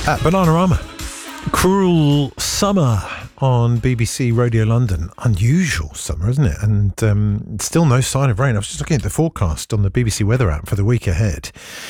Bananarama. Cruel Summer on BBC Radio London. Unusual summer, isn't it? And still no sign of rain. I was just looking at the forecast on the BBC weather app for the week ahead.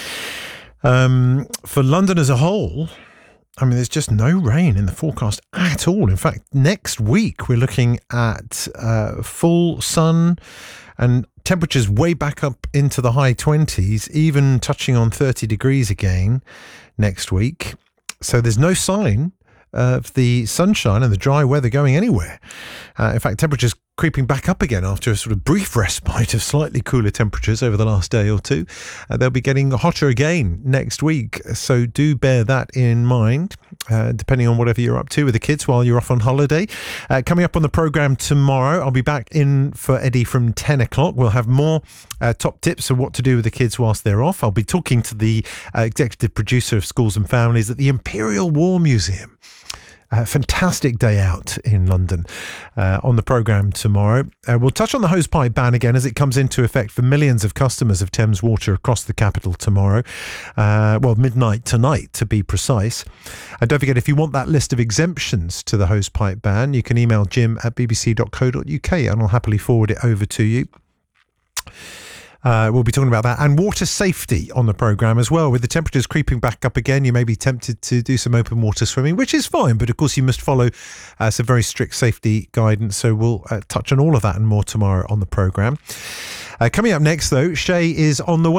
For London as a whole, I mean, there's just no rain in the forecast at all. In fact, next week we're looking at full sun and temperatures way back up into the high 20s, even touching on 30 degrees again next week. So there's no sign of the sunshine and the dry weather going anywhere. In fact, temperatures creeping back up again after a sort of brief respite of slightly cooler temperatures over the last day or two. They'll be getting hotter again next week, so do bear that in mind, depending on whatever you're up to with the kids while you're off on holiday. Coming up on the programme tomorrow, I'll be back in for Eddie from 10 o'clock. We'll have more top tips of what to do with the kids whilst they're off. I'll be talking to the executive producer of Schools and Families at the Imperial War Museum. Fantastic day out in London on the programme tomorrow. We'll touch on the hosepipe ban again as it comes into effect for millions of customers of Thames Water across the capital tomorrow. Midnight tonight to be precise. And don't forget, if you want that list of exemptions to the hosepipe ban, you can email jim@bbc.co.uk and I'll happily forward it over to you. We'll be talking about that and water safety on the programme as well. With the temperatures creeping back up again, you may be tempted to do some open water swimming, which is fine, but of course you must follow some very strict safety guidance. So we'll touch on all of that and more tomorrow on the programme. Coming up next though, Shay is on the way.